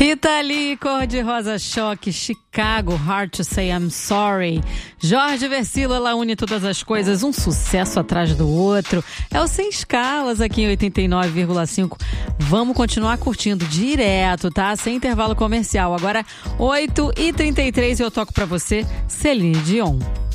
Rita Lee, Cor de Rosa Choque, Chicago, Hard to Say I'm Sorry. Jorge Versilo, ela une todas as coisas, um sucesso atrás do outro. É o Sem Escalas aqui em 89,5. Vamos continuar curtindo direto, tá? Sem intervalo comercial. Agora 8h33 eu toco pra você Celine Dion.